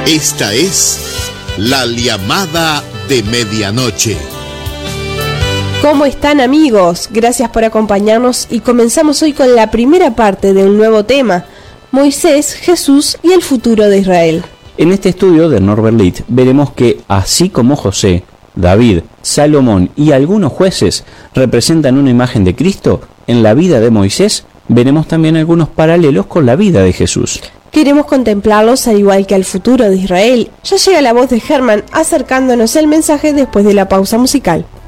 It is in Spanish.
Esta es La Llamada de Medianoche. ¿Cómo están, amigos? Gracias por acompañarnos y comenzamos hoy con la primera parte de un nuevo tema: Moisés, Jesús y el futuro de Israel. En este estudio de Norbert Litt veremos que, así como José, David, Salomón y algunos jueces representan una imagen de Cristo, en la vida de Moisés veremos también algunos paralelos con la vida de Jesús. Queremos contemplarlos al igual que al futuro de Israel. Ya llega la voz de Germán acercándonos el mensaje después de la pausa musical.